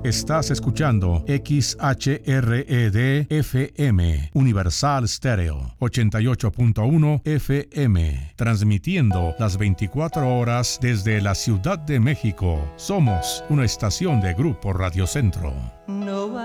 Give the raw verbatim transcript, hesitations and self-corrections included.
Estás escuchando X H R E D F M, Universal Stereo, ochenta y ocho punto uno F M, transmitiendo las veinticuatro horas desde la Ciudad de México. Somos una estación de Grupo Radio Centro. No